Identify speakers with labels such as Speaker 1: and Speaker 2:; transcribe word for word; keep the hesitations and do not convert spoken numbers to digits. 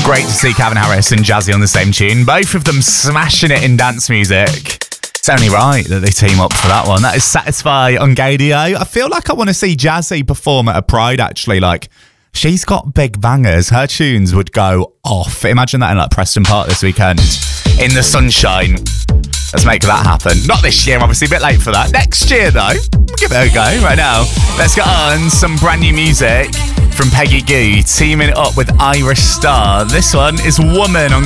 Speaker 1: Great to see Calvin Harris and Jazzy on the same tune. Both of them smashing it in dance music. It's only right that they team up for that one. That is Satisfy on Gadio. I feel like I want to see Jazzy perform at a Pride, actually. Like, she's got big bangers. Her tunes would go off. Imagine that in like Preston Park this weekend. In the sunshine. Let's make that happen. Not this year, obviously, a bit late for that. Next year, though, we'll give it a go right now. Let's get on some brand new music from Peggy Gou, teaming up with Irish Star. This one is Woman on